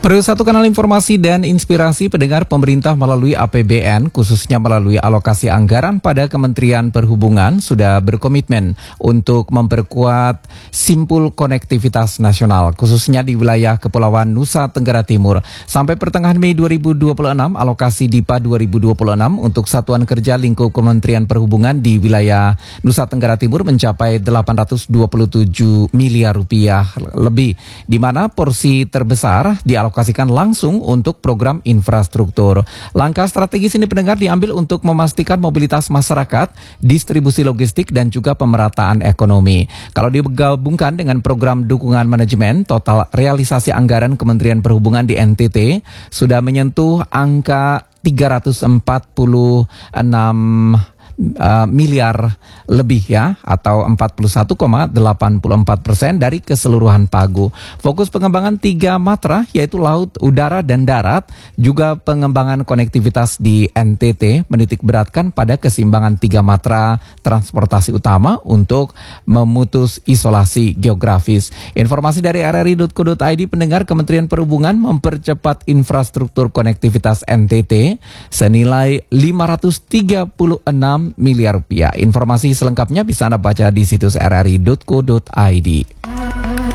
Perlu satu kanal informasi dan inspirasi pendengar. Pemerintah melalui APBN, khususnya melalui alokasi anggaran pada Kementerian Perhubungan, sudah berkomitmen untuk memperkuat simpul konektivitas nasional, khususnya di wilayah Kepulauan Nusa Tenggara Timur. Sampai pertengahan Mei 2026, alokasi DIPA 2026 untuk Satuan Kerja Lingkup Kementerian Perhubungan di wilayah Nusa Tenggara Timur mencapai 827 miliar rupiah lebih, di mana porsi terbesar dialokasikan langsung untuk program infrastruktur. Langkah strategis ini pendengar diambil untuk memastikan mobilitas masyarakat, distribusi logistik, dan juga pemerataan ekonomi. Kalau digabungkan dengan program dukungan manajemen, total realisasi anggaran Kementerian Perhubungan di NTT sudah menyentuh angka 346 miliar lebih ya, atau 41,84% dari keseluruhan pagu. Fokus pengembangan 3 matra yaitu laut, udara, dan darat, juga pengembangan konektivitas di NTT menitikberatkan pada keseimbangan 3 matra transportasi utama untuk memutus isolasi geografis. Informasi dari rri.co.id, pendengar, Kementerian Perhubungan mempercepat infrastruktur konektivitas NTT senilai 536 miliar rupiah. Informasi selengkapnya bisa Anda baca di situs rri.co.id.